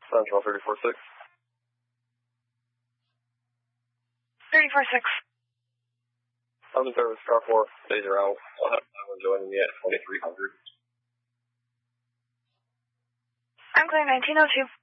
Central 34-6. 34-6. I'm in service, car 4, days are out. I'm joining me at 2300. I'm clear 1902.